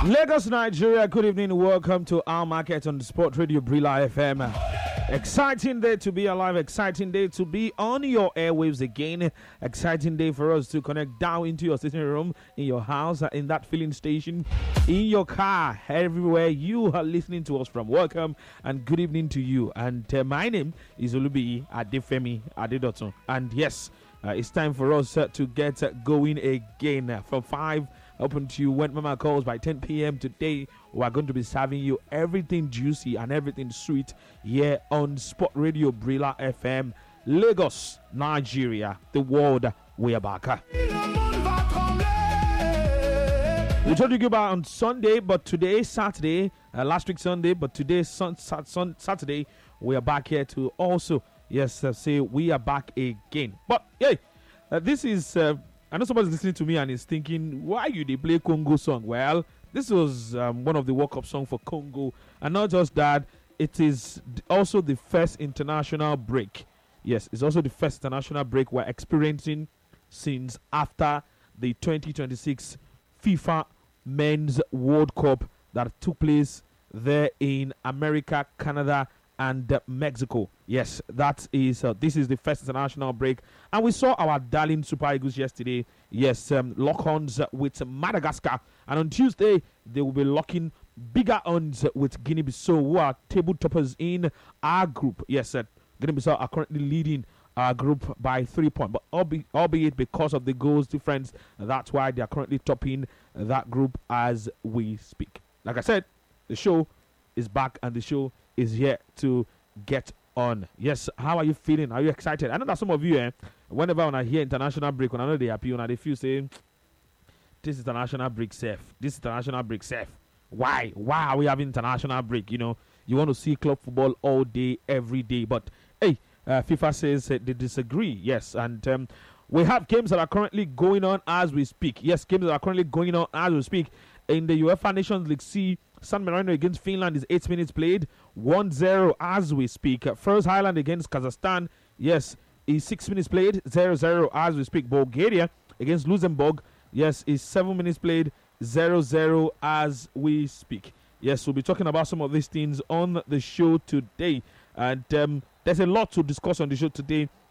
Lagos, Nigeria, good evening. Welcome to our market on the Sport Radio Brila FM. Exciting day to be alive, exciting day to be on your airwaves again. Exciting day for us to connect down into your sitting room, in your house, in that filling station, in your car, everywhere you are listening to us from. Welcome and good evening to you. And my name is Olubi Adefemi Adedoton. And yes, it's time for us to get going again from 5 open to you when Mama calls by 10 p.m. Today, we are going to be serving you everything juicy and everything sweet here on Sport Radio Brila FM, Lagos, Nigeria, the world. We are back. We told you about on Sunday, but today, Saturday, last week Sunday, but today, Saturday, we are back here to also, say we are back again. But, hey, this is... I know somebody's listening to me and is thinking, why you they play Congo song? Well, this was one of the World Cup songs for Congo. And not just that, it is also the first international break. Yes, it's also the first international break we're experiencing since after the 2026 FIFA Men's World Cup that took place there in America, Canada, and Mexico. Yes, that is this is the first international break, and we saw our darling Super Eagles yesterday. Yes, lock horns with Madagascar, and on Tuesday they will be locking bigger horns with Guinea-Bissau, who are table toppers in our group. Yes, Guinea-Bissau are currently leading our group by 3 points, but albeit because of the goals difference, that's why they are currently topping that group as we speak. Like I said, the show is back, and the show is here to get on. Yes, how are you feeling? Are you excited? I know that some of you, whenever when I hear international break, when I know they happy, when they feel saying, this is international break safe. This is international break safe. Why? Why are we having international break? You know, you want to see club football all day, every day. But, hey, FIFA says they disagree. Yes, and we have games that are currently going on as we speak. Yes, games that are currently going on as we speak. In the UEFA Nations League C, San Marino against Finland is 8 minutes played, 1-0 as we speak. First Highland against Kazakhstan, yes, is 6 minutes played, 0-0 as we speak. Bulgaria against Luxembourg, yes, is 7 minutes played, 0-0 as we speak. Yes, we'll be talking about some of these things on the show today. And there's a lot to discuss on the show today.